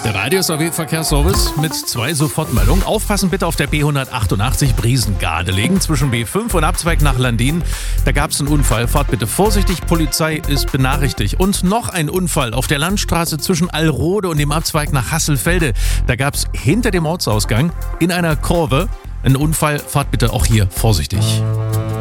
Der Radio-SAW-Verkehrsservice mit 2 Sofortmeldungen. Aufpassen bitte auf der B188 Briesengarde-Legen zwischen B5 und Abzweig nach Landin. Da gab es einen Unfall. Fahrt bitte vorsichtig, Polizei ist benachrichtigt. Und noch ein Unfall auf der Landstraße zwischen Allrode und dem Abzweig nach Hasselfelde. Da gab es hinter dem Ortsausgang in einer Kurve einen Unfall. Fahrt bitte auch hier vorsichtig.